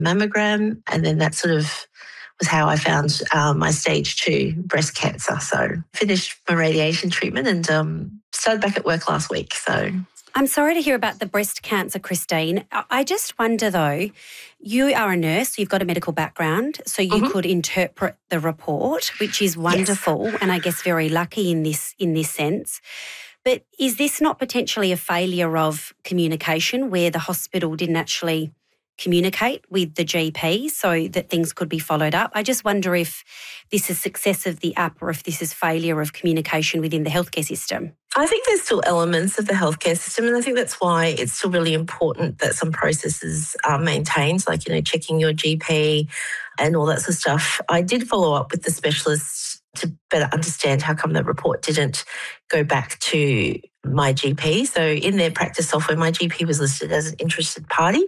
mammogram, and then that sort of was how I found my stage 2 breast cancer. So finished my radiation treatment and started back at work last week. So I'm sorry to hear about the breast cancer, Christine. I just wonder though, you are a nurse, you've got a medical background, so you could interpret the report, which is wonderful, and I guess very lucky in this sense. But is this not potentially a failure of communication where the hospital didn't actually communicate with the GP so that things could be followed up? I just wonder if this is success of the app or if this is failure of communication within the healthcare system. I think there's still elements of the healthcare system, and I think that's why it's still really important that some processes are maintained, like, checking your GP and all that sort of stuff. I did follow up with the specialists to better understand how come that report didn't go back to my GP. So in their practice software, my GP was listed as an interested party.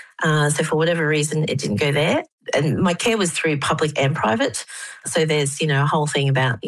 So for whatever reason, it didn't go there. And my care was through public and private. So there's, a whole thing about,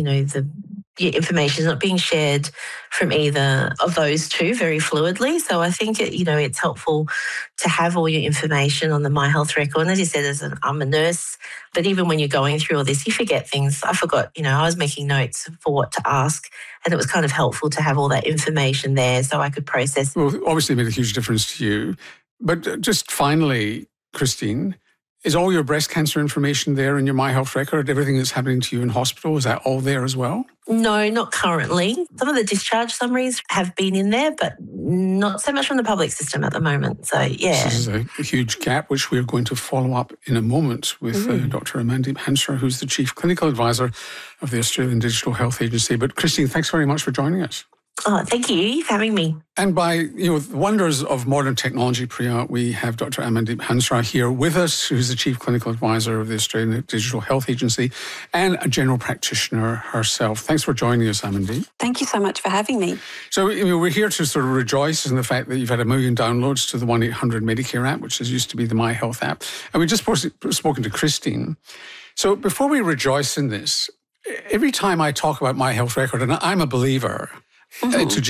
your information is not being shared from either of those two very fluidly. So I think, it's helpful to have all your information on the My Health record. And as you said, I'm a nurse, but even when you're going through all this, you forget things. I forgot, I was making notes for what to ask, and it was kind of helpful to have all that information there so I could process. Well, obviously it made a huge difference to you. But just finally, Christine, is all your breast cancer information there in your My Health record? Everything that's happening to you in hospital, is that all there as well? No, not currently. Some of the discharge summaries have been in there, but not so much from the public system at the moment. So, yeah. This is a huge gap, which we're going to follow up in a moment with Dr. Amandeep Hansraj, who's the Chief Clinical Advisor of the Australian Digital Health Agency. But Christine, thanks very much for joining us. Oh, thank you for having me. And by, the wonders of modern technology, Priya, we have Dr. Amandeep Hansraj here with us, who's the Chief Clinical Advisor of the Australian Digital Health Agency and a general practitioner herself. Thanks for joining us, Amandeep. Thank you so much for having me. So, we're here to sort of rejoice in the fact that you've had 1 million downloads to the 1-800-Medicare app, which used to be the My Health app. And we just spoken to Christine. So before we rejoice in this, every time I talk about My Health record, and I'm a believer, to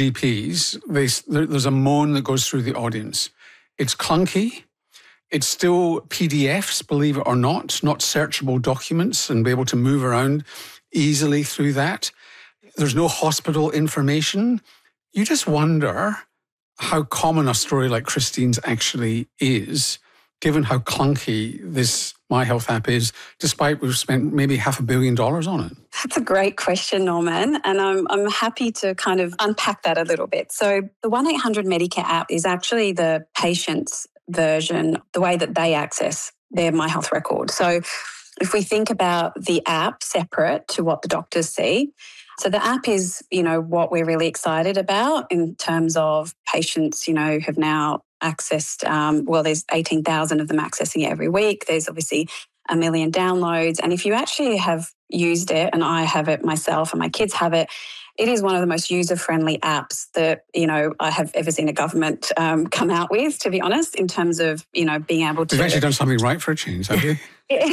GPs, there's a moan that goes through the audience. It's clunky. It's still PDFs, believe it or not searchable documents, and be able to move around easily through that. There's no hospital information. You just wonder how common a story like Christine's actually is, given how clunky this My Health app is, despite we've spent maybe $500 million on it? That's a great question, Norman, and I'm happy to kind of unpack that a little bit. So the 1-800-Medicare app is actually the patient's version, the way that they access their My Health record. So if we think about the app separate to what the doctors see, so the app is, what we're really excited about in terms of patients, have now accessed, there's 18,000 of them accessing it every week. There's obviously 1 million downloads. And if you actually have used it, and I have it myself and my kids have it, it is one of the most user-friendly apps that, I have ever seen a government come out with, to be honest, in terms of, being able to... You've actually done something right for a change, have you?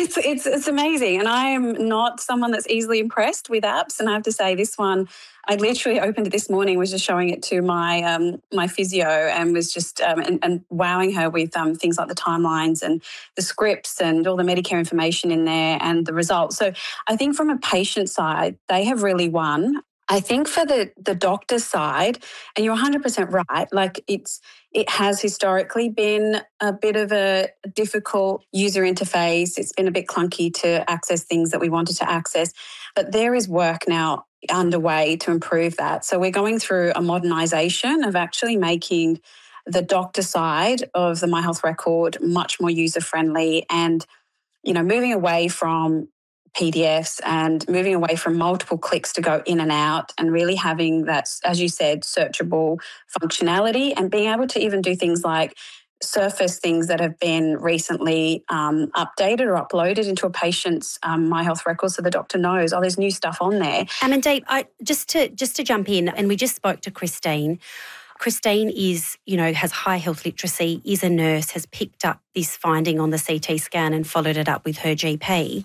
It's amazing. And I am not someone that's easily impressed with apps. And I have to say, this one, I literally opened it this morning, was just showing it to my my physio, and was just and wowing her with things like the timelines and the scripts and all the Medicare information in there and the results. So I think from a patient side, they have really won. I think for the doctor side, and you're 100% right, like it has historically been a bit of a difficult user interface. It's been a bit clunky to access things that we wanted to access, but there is work now underway to improve that. So we're going through a modernisation of actually making the doctor side of the My Health record much more user-friendly and, moving away from PDFs and moving away from multiple clicks to go in and out, and really having that, as you said, searchable functionality, and being able to even do things like surface things that have been recently updated or uploaded into a patient's My Health record, so the doctor knows, there's new stuff on there. Amandeep, just to jump in, and we just spoke to Christine. Christine is, has high health literacy, is a nurse, has picked up this finding on the CT scan and followed it up with her GP.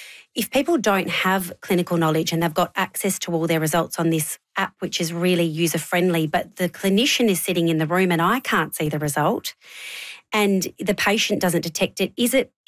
If people don't have clinical knowledge and they've got access to all their results on this app, which is really user-friendly, but the clinician is sitting in the room and I can't see the result, and the patient doesn't detect it, is it